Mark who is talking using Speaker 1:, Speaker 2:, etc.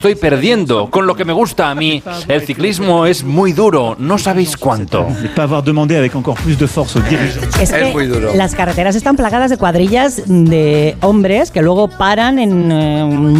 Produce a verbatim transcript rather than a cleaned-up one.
Speaker 1: Estoy perdiendo con lo que me gusta a mí. El ciclismo es muy duro, no sabéis cuánto.
Speaker 2: Es que
Speaker 3: Es muy duro.
Speaker 2: las carreteras están plagadas de cuadrillas de hombres que luego paran en eh,